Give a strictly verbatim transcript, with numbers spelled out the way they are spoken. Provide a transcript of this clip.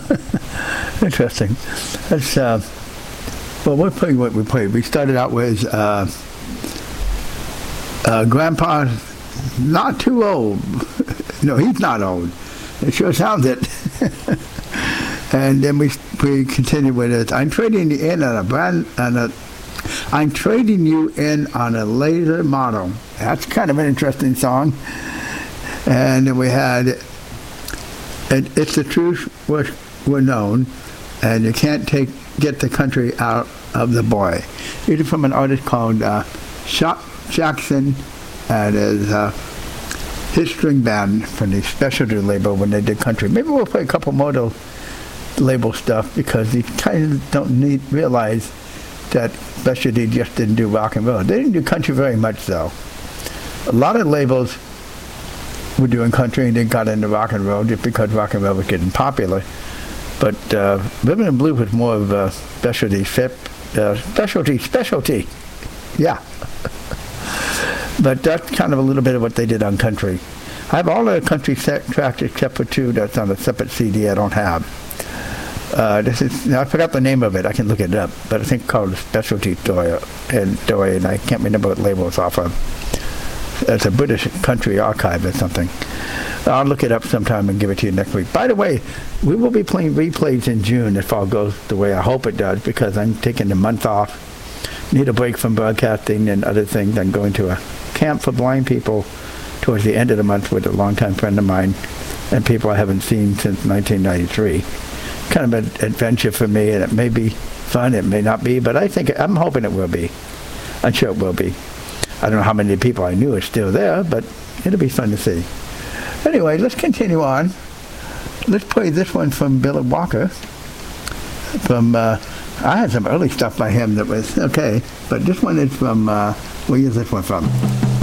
Interesting. That's, uh, well, we're playing what we played. We started out with uh, uh, Grandpa, not too old. No, he's not old. It sure sounds it. And then we we continued with it. I'm trading you in on a brand on a. I'm trading you in on a laser model. That's kind of an interesting song. And then we had, it, it's the truth we're, we're known, and you can't take get the country out of the boy. These are from an artist called uh, Shock Jackson, and is uh, his string band from the Specialty label when they did country. Maybe we'll play a couple more of those label stuff because you kind of don't need realize that Specialty just didn't do rock and roll. They didn't do country very much, though. A lot of labels were doing country and then got into rock and roll just because rock and roll was getting popular. But uh, Rhythm and Blues was more of a Specialty, uh, specialty, specialty. Yeah. But that's kind of a little bit of what they did on country. I have all the country set tracks except for two that's on a separate C D I don't have. Uh, this is, I forgot the name of it. I can look it up, but I think it's called Specialty Story, and Story, and I can't remember what label it's off of. It's a British country archive or something. I'll look it up sometime and give it to you next week. By the way, we will be playing replays in June if all goes the way I hope it does, because I'm taking a month off. Need a break from broadcasting and other things. I'm going to a camp for blind people towards the end of the month with a longtime friend of mine and people I haven't seen since nineteen ninety-three. Kind of an adventure for me, and it may be fun, it may not be, but I think, I'm hoping it will be. I'm sure it will be. I don't know how many people I knew are still there, but it'll be fun to see. Anyway, let's continue on. Let's play this one from Billy Walker. From, uh, I had some early stuff by him that was okay, but this one is from, uh, where is this one from?